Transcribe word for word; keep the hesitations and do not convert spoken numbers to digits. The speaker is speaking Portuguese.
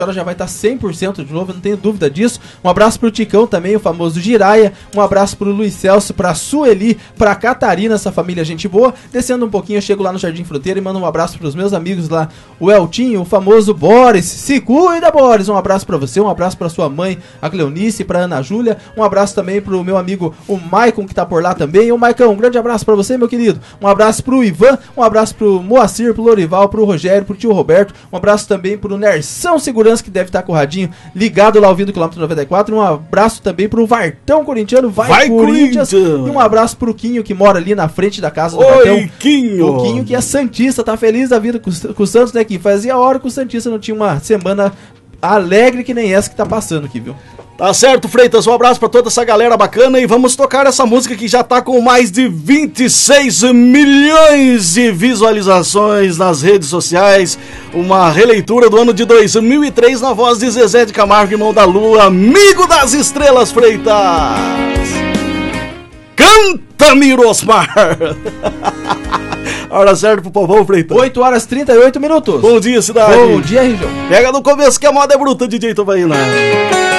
Ela já vai estar cem por cento de novo, não tenho dúvida disso. Um abraço pro Ticão também, o famoso Jiraya. Um abraço pro Luiz Celso, pra Sueli, pra Catarina, essa família gente boa. Descendo um pouquinho, eu chego lá no Jardim Fronteira e mando um abraço pros meus amigos lá, o Eltinho, o famoso Boris. Se cuida, Boris! Um abraço pra você, um abraço pra sua mãe, a Cleonice, pra Ana Júlia. Um abraço também pro meu amigo, o Maicon, que tá por lá também. Ô, Maicon, um grande abraço pra você, meu querido. Um abraço pro Ivan, um abraço pro Moacir, pro Lorival, pro Rogério, pro tio Roberto. Um abraço também pro Nersão Segurança, que deve estar com o radinho ligado lá ouvindo o quilômetro noventa e quatro. Um abraço também pro Vartão Corintiano, vai, vai Corinthians. Corinthians! E um abraço pro Quinho, que mora ali na frente da casa do Oi, Vartão. Quinho! O Quinho, que é santista, tá feliz da vida com, com o Santos, né, Quinho? Fazia hora que o Santista não tinha uma semana alegre que nem essa que tá passando aqui, viu? Tá certo, Freitas, um abraço pra toda essa galera bacana e vamos tocar essa música que já tá com mais de vinte e seis milhões de visualizações nas redes sociais, uma releitura do ano de dois mil e três na voz de Zezé de Camargo, irmão da Lua, amigo das estrelas, Freitas. Canta, Mirosmar! Hora certa pro povão, Freitas. oito horas e trinta e oito minutos. Bom dia, cidade. Bom dia, região. Pega no começo que a moda é bruta, D J Tobaína.